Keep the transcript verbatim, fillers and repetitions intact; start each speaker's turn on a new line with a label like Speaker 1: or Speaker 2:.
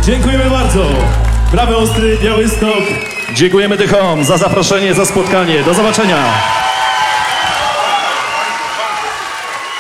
Speaker 1: Dziękujemy bardzo. Brawo Ostry, Białystok.
Speaker 2: Dziękujemy Tychom za zaproszenie, za spotkanie. Do zobaczenia.